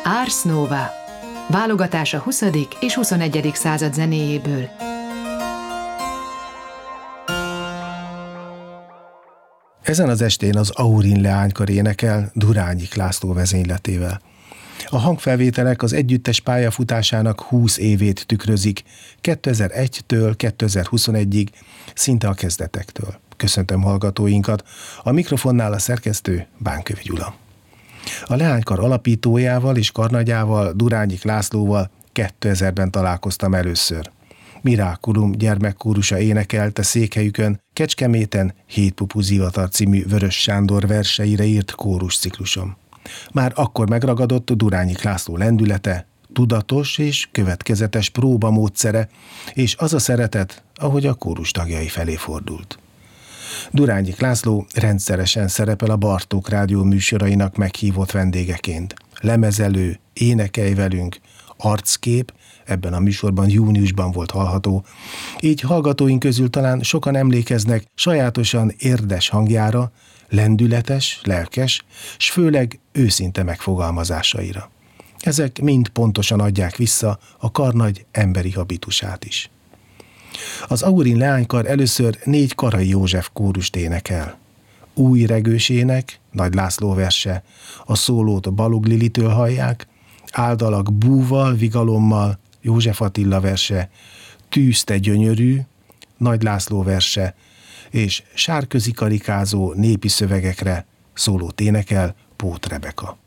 Ars Nova. Válogatás a 20. és 21. század zenéjéből. Ezen az estén az Aurin leánykar énekel Durányi László vezényletével. A hangfelvételek az együttes pályafutásának 20 évét tükrözik, 2001-től 2021-ig, szinte a kezdetektől. Köszöntöm hallgatóinkat, a mikrofonnál a szerkesztő Bánkövi Gyula. A leánykar alapítójával és karnagyával, Durányi Lászlóval 2000-ben találkoztam először. Miraculum gyermekkórusa énekelte székhelyükön Kecskeméten Hétpupu Zivatar című Vörös Sándor verseire írt kórusciklusom. Már akkor megragadott Durányi László lendülete, tudatos és következetes próbamódszere, és az a szeretet, ahogy a kórus tagjai felé fordult. Durányi László rendszeresen szerepel a Bartók Rádió műsorainak meghívott vendégeként. Lemezelő, Énekelj velünk, Arckép, ebben a műsorban júniusban volt hallható. Így hallgatóink közül talán sokan emlékeznek sajátosan érdes hangjára, lendületes, lelkes, s főleg őszinte megfogalmazásaira. Ezek mind pontosan adják vissza a karnagy emberi habitusát is. Az Aurin leánykar először 4 Karai József kórust énekel. Új regős ének, Nagy László verse, a szólót Balogh Lilitől hallják, áldalak búval, vigalommal, József Attila verse, Tűz te gyönyörű, Nagy László verse, és sárközi karikázó népi szövegekre szólót énekel Pót Rebeka.